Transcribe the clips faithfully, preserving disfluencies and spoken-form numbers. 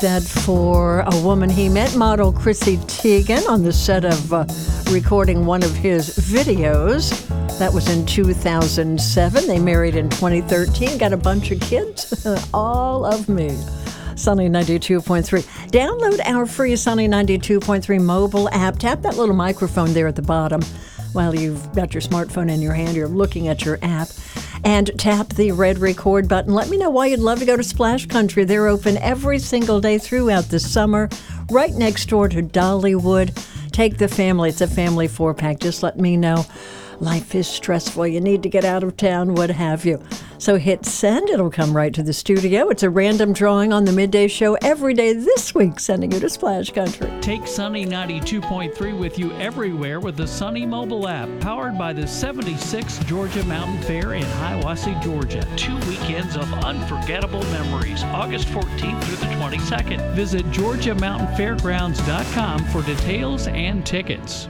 That for a woman he met, model Chrissy Teigen, on the set of uh, recording one of his videos. That was in two thousand seven. They married in twenty thirteen, got a bunch of kids. All of me. Sunny ninety-two point three. Download our free Sunny ninety-two point three mobile app. Tap that little microphone there at the bottom. While you've got your smartphone in your hand, you're looking at your app. And tap the red record button. Let me know why you'd love to go to Splash Country. They're open every single day throughout the summer, right next door to Dollywood. Take the family. It's a family four-pack. Just let me know. Life is stressful. You need to get out of town, what have you. So hit send. It'll come right to the studio. It's a random drawing on the midday show every day this week, sending you to Splash Country. Take Sunny ninety-two point three with you everywhere with the Sunny mobile app, powered by the seventy-sixth Georgia Mountain Fair in Hiawassee, Georgia. Two weekends of unforgettable memories, August fourteenth through the twenty-second. Visit georgia mountain fairgrounds dot com for details and tickets.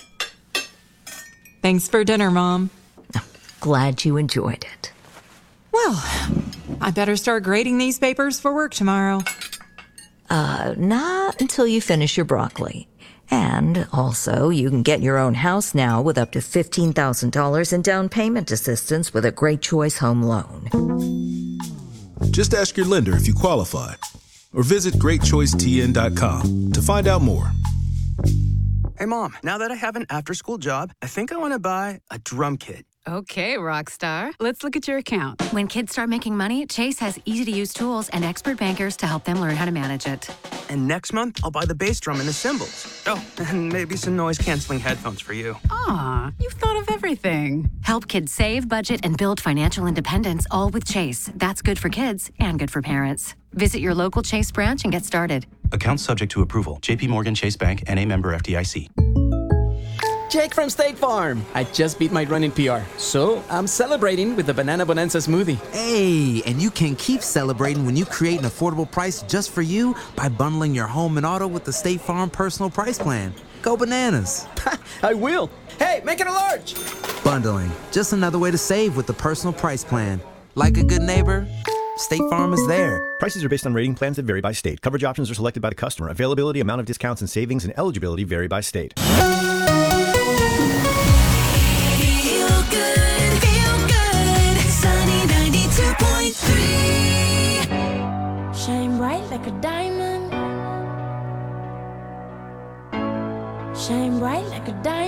Thanks for dinner, Mom. Glad you enjoyed it. Well, I better start grading these papers for work tomorrow. Uh, not until you finish your broccoli. And also, you can get your own house now with up to fifteen thousand dollars in down payment assistance with a Great Choice Home Loan. Just ask your lender if you qualify, or visit great choice t n dot com to find out more. Hey, Mom, now that I have an after-school job, I think I want to buy a drum kit. Okay, Rockstar. Let's look at your account. When kids start making money, Chase has easy-to-use tools and expert bankers to help them learn how to manage it. And next month, I'll buy the bass drum and the cymbals. Oh, and maybe some noise-canceling headphones for you. Aw, you've thought of everything. Help kids save, budget, and build financial independence, all with Chase. That's good for kids and good for parents. Visit your local Chase branch and get started. Account subject to approval. J P Morgan Chase Bank, N A member F D I C. Jake from State Farm. I just beat my running P R, so I'm celebrating with the Banana Bonanza smoothie. Hey, and you can keep celebrating when you create an affordable price just for you by bundling your home and auto with the State Farm Personal Price Plan. Go bananas. I will. Hey, make it a large. Bundling, just another way to save with the Personal Price Plan. Like a good neighbor, State Farm is there. Prices are based on rating plans that vary by state. Coverage options are selected by the customer. Availability, amount of discounts and savings, and eligibility vary by state. Shine bright like a diamond. Shine bright like a diamond.